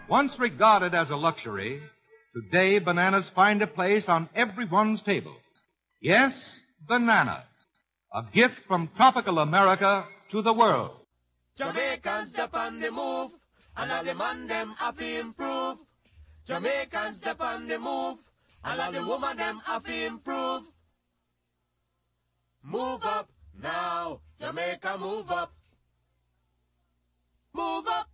Once regarded as a luxury, today bananas find a place on everyone's table. Yes, bananas. A gift from tropical America to the world. Jamaicans step on the move, and all the man them have to improve. Jamaicans step on the move, and all the woman them have to improve. Move up now, Jamaica, move up. Move up.